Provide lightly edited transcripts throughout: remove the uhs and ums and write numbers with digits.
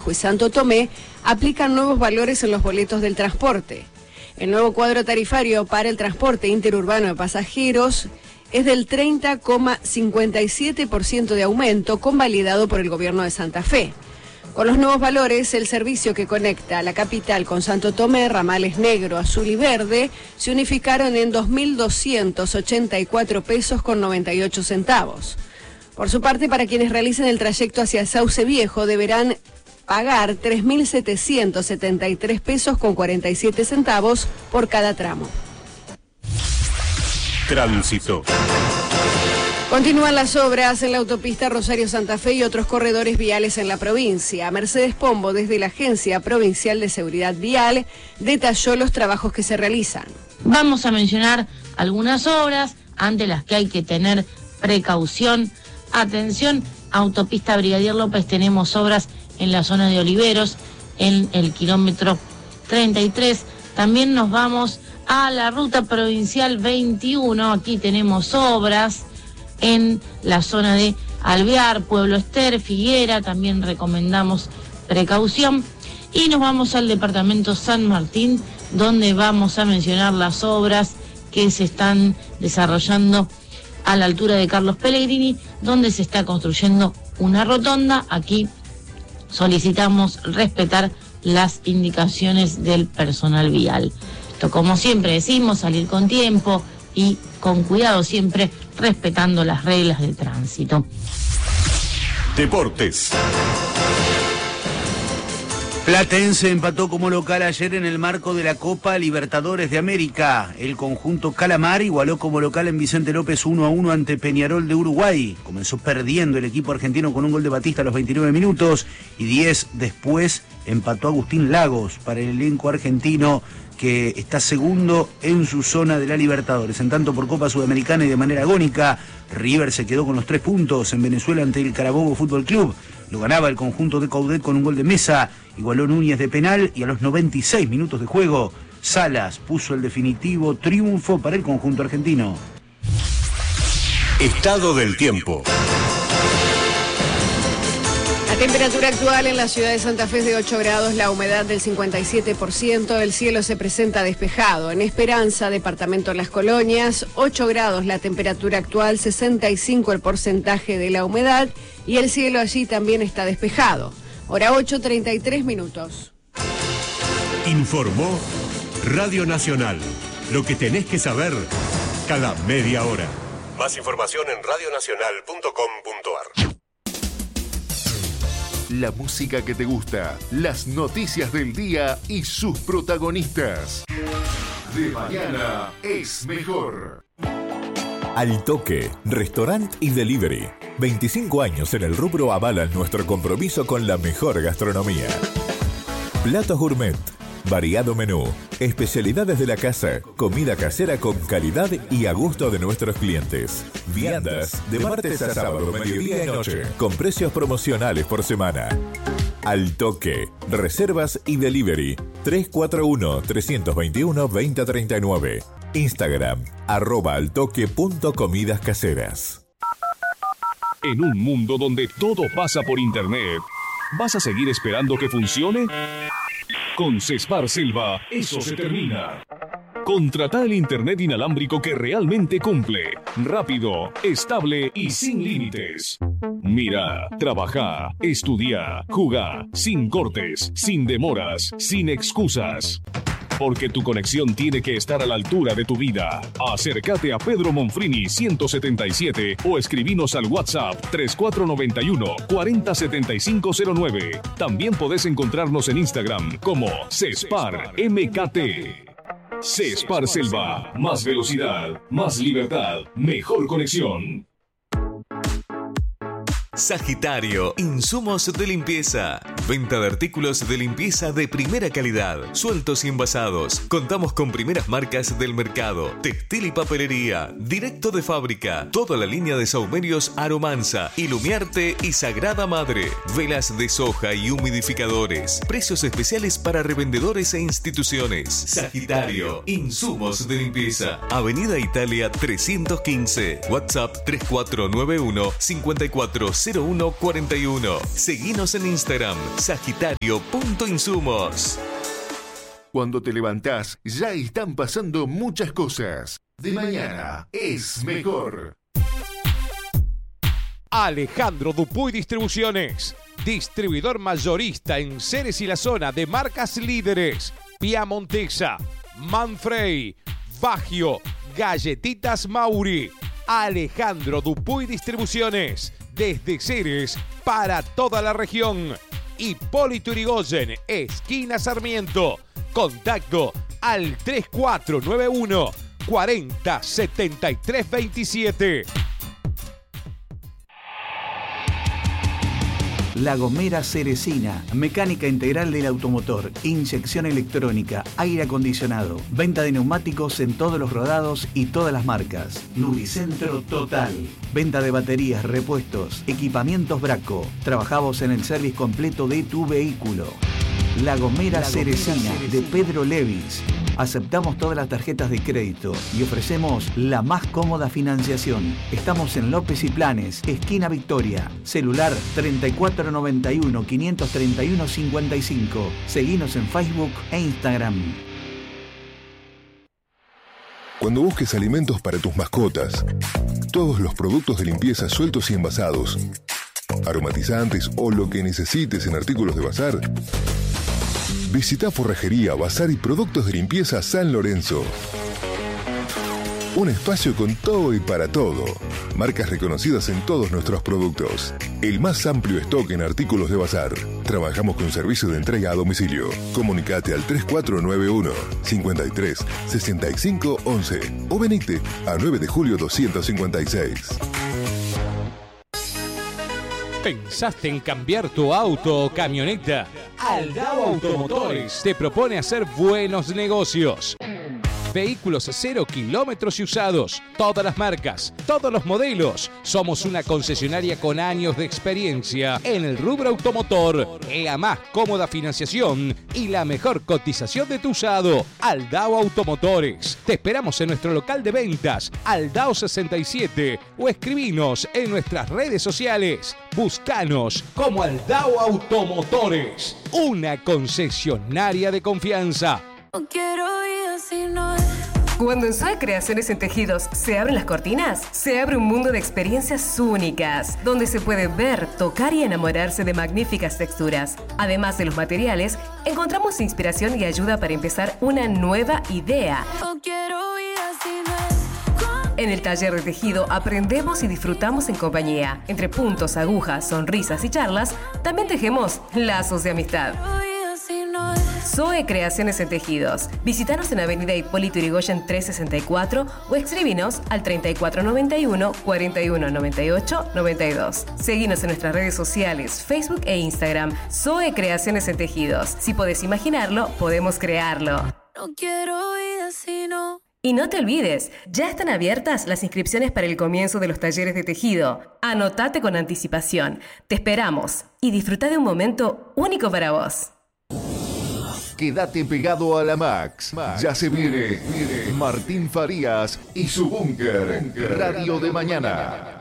Viejo y Santo Tomé aplican nuevos valores en los boletos del transporte. El nuevo cuadro tarifario para el transporte interurbano de pasajeros es del 30,57% de aumento, convalidado por el gobierno de Santa Fe. Con los nuevos valores, el servicio que conecta a la capital con Santo Tomé, ramales negro, azul y verde, se unificaron en 2.284 pesos con 98 centavos. Por su parte, para quienes realicen el trayecto hacia Sauce Viejo, deberán pagar 3.773 pesos con 47 centavos por cada tramo. Tránsito. Continúan las obras en la autopista Rosario-Santa Fe y otros corredores viales en la provincia. Mercedes Pombo, desde la Agencia Provincial de Seguridad Vial, detalló los trabajos que se realizan. Vamos a mencionar algunas obras ante las que hay que tener precaución. Atención, autopista Brigadier López, tenemos obras en la zona de Oliveros, en el kilómetro 33. También nos vamos a la ruta provincial 21, aquí tenemos obras en la zona de Alvear, Pueblo Ester, Figuera, también recomendamos precaución. Y nos vamos al departamento San Martín, donde vamos a mencionar las obras que se están desarrollando a la altura de Carlos Pellegrini, donde se está construyendo una rotonda. Aquí solicitamos respetar las indicaciones del personal vial. Esto, como siempre decimos, salir con tiempo y con cuidado, siempre respetando las reglas de tránsito. Deportes. Platense empató como local ayer en el marco de la Copa Libertadores de América. El conjunto Calamar igualó como local en Vicente López 1-1 ante Peñarol de Uruguay. Comenzó perdiendo el equipo argentino con un gol de Batista a los 29 minutos y 10 después empató Agustín Lagos para el elenco argentino, que está segundo en su zona de la Libertadores. En tanto, por Copa Sudamericana y de manera agónica, River se quedó con los 3 puntos en Venezuela ante el Carabobo Fútbol Club. Lo ganaba el conjunto de Coudet con un gol de Mesa, igualó Núñez de penal y a los 96 minutos de juego, Salas puso el definitivo triunfo para el conjunto argentino. Estado del tiempo. La temperatura actual en la ciudad de Santa Fe es de 8 grados, la humedad del 57%, el cielo se presenta despejado. En Esperanza, departamento Las Colonias, 8 grados la temperatura actual, 65 el porcentaje de la humedad y el cielo allí también está despejado. Hora 8:33 minutos. Informó Radio Nacional. Lo que tenés que saber cada media hora. Más información en radionacional.com.ar. La música que te gusta, las noticias del día y sus protagonistas. De mañana es mejor. Al Toque, restaurant y delivery. 25 años en el rubro avalan nuestro compromiso con la mejor gastronomía. Platos gourmet, variado menú, especialidades de la casa, comida casera con calidad y a gusto de nuestros clientes. Viandas de martes a sábado, mediodía y noche, con precios promocionales por semana. Al Toque, reservas y delivery. 341-321-2039. Instagram, @altoque.comidascaseras. En un mundo donde todo pasa por internet, ¿vas a seguir esperando que funcione? Con Cespar Silva, eso se termina. Contrata el internet inalámbrico que realmente cumple. Rápido, estable y sin límites. Mira, trabaja, estudia, jugá, sin cortes, sin demoras, sin excusas. Porque tu conexión tiene que estar a la altura de tu vida. Acércate a Pedro Monfrini 177 o escribinos al WhatsApp 3491 407509. También podés encontrarnos en Instagram como Cespar MKT. Cespar Selva, más velocidad, más libertad, mejor conexión. Sagitario, insumos de limpieza. Venta de artículos de limpieza de primera calidad, sueltos y envasados. Contamos con primeras marcas del mercado, textil y papelería, directo de fábrica. Toda la línea de saumerios Aromanza, Ilumiarte y Sagrada Madre. Velas de soja y humidificadores. Precios especiales para revendedores e instituciones. Sagitario, insumos de limpieza. Avenida Italia 315. WhatsApp 3491 54 0141. Seguinos en Instagram, sagitario.insumos. Cuando te levantás, ya están pasando muchas cosas. De mañana es mejor. Alejandro Dupuy Distribuciones, distribuidor mayorista en Ceres y la zona de marcas líderes: Piamontesa, Manfrey, Baggio, Galletitas Mauri. Alejandro Dupuy Distribuciones, desde Ceres para toda la región. Hipólito Yrigoyen, esquina Sarmiento. Contacto al 3491 40 73 27. La Gomera Ceresina, mecánica integral del automotor, inyección electrónica, aire acondicionado, venta de neumáticos en todos los rodados y todas las marcas. Lubricentro total, venta de baterías, repuestos, equipamientos Braco. Trabajamos en el service completo de tu vehículo. La Gomera Ceresina de Pedro Levis. Aceptamos todas las tarjetas de crédito y ofrecemos la más cómoda financiación. Estamos en López y Planes, esquina Victoria. Celular 3491 531 55. Seguinos en Facebook e Instagram. Cuando busques alimentos para tus mascotas, todos los productos de limpieza sueltos y envasados, aromatizantes o lo que necesites en artículos de bazar, visita Forrajería, Bazar y Productos de Limpieza San Lorenzo. Un espacio con todo y para todo. Marcas reconocidas en todos nuestros productos. El más amplio stock en artículos de bazar. Trabajamos con servicio de entrega a domicilio. Comunicate al 3491 53 65 11 o venite a 9 de julio 256. ¿Pensaste en cambiar tu auto o camioneta? Aldao Automotores te propone hacer buenos negocios. Vehículos 0 kilómetros y usados, todas las marcas, todos los modelos. Somos una concesionaria con años de experiencia en el rubro automotor, la más cómoda financiación y la mejor cotización de tu usado. Aldao Automotores. Te esperamos en nuestro local de ventas, Aldao 67, o escribinos en nuestras redes sociales. Búscanos como Aldao Automotores, una concesionaria de confianza. No quiero ir así, no. Cuando en Zoe Creaciones en Tejidos se abren las cortinas, se abre un mundo de experiencias únicas, donde se puede ver, tocar y enamorarse de magníficas texturas. Además de los materiales, encontramos inspiración y ayuda para empezar una nueva idea. No quiero ir así, no. En el taller de tejido aprendemos y disfrutamos en compañía. Entre puntos, agujas, sonrisas y charlas, también tejemos lazos de amistad. Zoe Creaciones en Tejidos. Visítanos en Avenida Hipólito Yrigoyen 364 o escribinos al 3491 4198 92. Seguinos en nuestras redes sociales, Facebook e Instagram. Zoe Creaciones en Tejidos. Si podés imaginarlo, podemos crearlo. No quiero ir así, no. Y no te olvides, ya están abiertas las inscripciones para el comienzo de los talleres de tejido. Anotate con anticipación. Te esperamos y disfruta de un momento único para vos. Quédate pegado a la Max. Ya se viene Martín Farías y su búnker. Radio de mañana.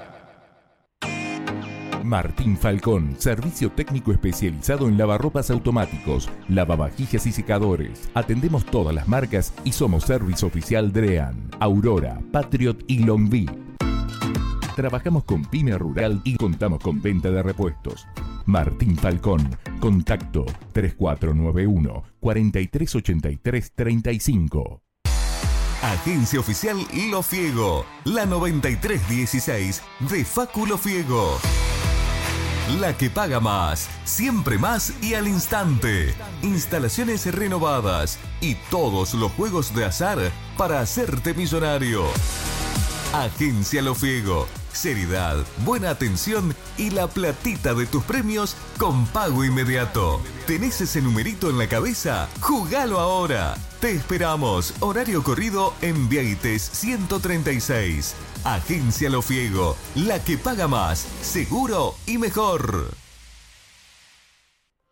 Martín Falcón, servicio técnico especializado en lavarropas automáticos, lavavajillas y secadores. Atendemos todas las marcas y somos servicio oficial Drean, Aurora, Patriot y Longvi. Trabajamos con pyme rural y contamos con venta de repuestos. Martín Falcón, contacto 3491 4383 35. Agencia Oficial Lo Fiego, la 9316 de Facu Lo Fiego. La que paga más, siempre más y al instante. Instalaciones renovadas y todos los juegos de azar para hacerte millonario. Agencia Lo Fiego. Seriedad, buena atención y la platita de tus premios con pago inmediato. ¿Tenés ese numerito en la cabeza? ¡Jugalo ahora! Te esperamos. Horario corrido en Vieites 136. Agencia Lo Fiego. La que paga más, seguro y mejor.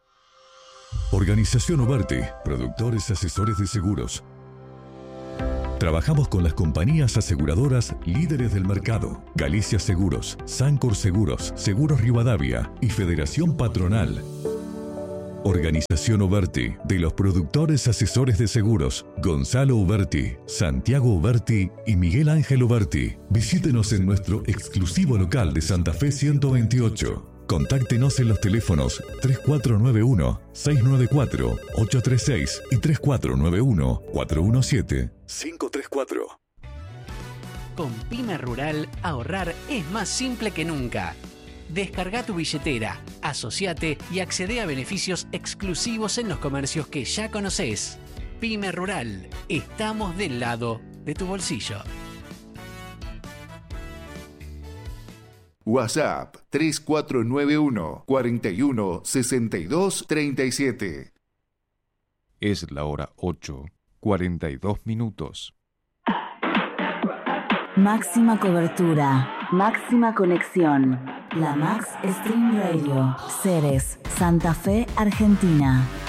Organización Obarte. Productores asesores de seguros. Trabajamos con las compañías aseguradoras líderes del mercado: Galicia Seguros, Sancor Seguros, Seguros Rivadavia y Federación Patronal. Organización Uberti, de los productores asesores de seguros Gonzalo Uberti, Santiago Uberti y Miguel Ángel Uberti. Visítenos en nuestro exclusivo local de Santa Fe 128. Contáctenos en los teléfonos 3491-694-836 y 3491-417-534. Con Pyme Rural, ahorrar es más simple que nunca. Descarga tu billetera, asociate y accede a beneficios exclusivos en los comercios que ya conoces. Pyme Rural, estamos del lado de tu bolsillo. WhatsApp 3491 41 62 37. Es la hora 8:42. Máxima cobertura, máxima conexión. La Max Stream Radio. Ceres, Santa Fe, Argentina.